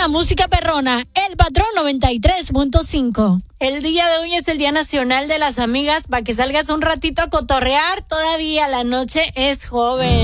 la música perrona, El Patrón 93.5. El día de hoy es el Día Nacional de las Amigas, para que salgas un ratito a cotorrear, todavía la noche es joven.